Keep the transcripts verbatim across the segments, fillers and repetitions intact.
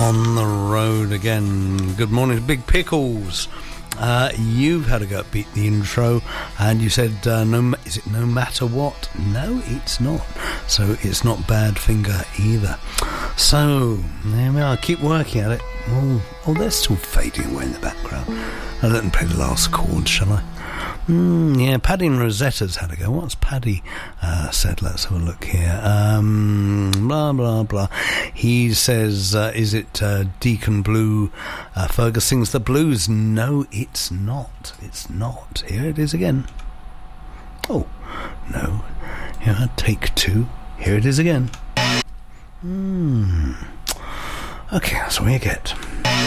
On the road again. Good morning to Big Pickles. Uh, you've had a go at beat the intro, and you said, uh, "No, is it no matter what?" No, it's not. So it's not Badfinger either. So there we are. Keep working at it. Oh, oh, they're still fading away in the background. I'll let them play the last chord, shall I? Mm, yeah, Paddy and Rosetta's had a go. What's Paddy uh, said? Let's have a look here. Um, blah, blah, blah. He says, uh, is it uh, Deacon Blue? Uh, Fergus sings the blues. No, it's not. It's not. Here it is again. Oh, no. Here, take two. Here it is again. Hmm. Okay, that's what you get.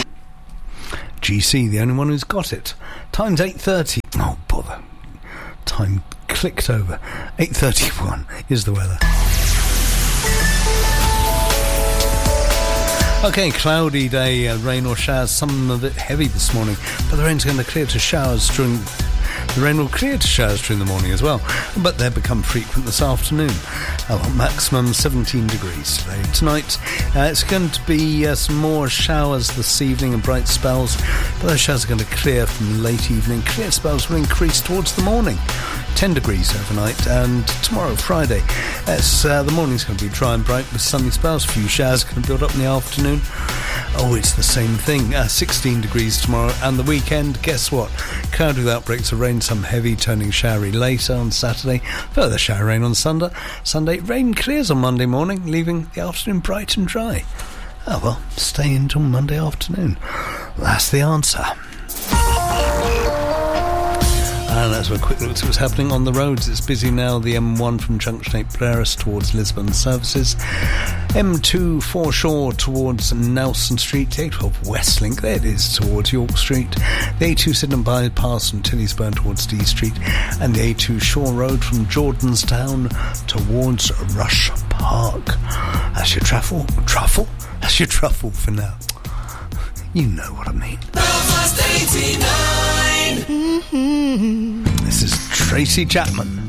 G C, the only one who's got it. Time's eight thirty. Oh, bother. Time clicked over. eight thirty-one is the weather. Okay, cloudy day, uh, rain or showers, some of it heavy this morning, but the rain's going to clear to showers during... The rain will clear to showers during the morning as well, but they'll become frequent this afternoon. Uh, maximum seventeen degrees today. Tonight, uh, it's going to be uh, some more showers this evening and bright spells, but those showers are going to clear from late evening. Clear spells will increase towards the morning. ten degrees overnight, and tomorrow, Friday, it's, uh, the morning's going to be dry and bright with sunny spells. A few showers going to build up in the afternoon. Oh, it's the same thing. Uh, sixteen degrees tomorrow, and the weekend, guess what? Cloudy with outbreaks of rain, some heavy turning showery later on Saturday. Further shower rain on Sunday. Sunday, rain clears on Monday morning, leaving the afternoon bright and dry. Oh, well, stay until Monday afternoon. That's the answer. And let's have a quick look at what's happening on the roads. It's busy now. The M one from Junction eight Blaris towards Lisbon Services. M two foreshore towards Nelson Street. The A twelve Westlink, there it is, towards York Street. The A two Sydenham bypass from Tillysburn towards D Street. And the A two Shore Road from Jordanstown towards Rush Park. That's your truffle. Truffle? That's your truffle for now. You know what I mean. Belfast eighty-nine. Mm-hmm. This is Tracy Chapman.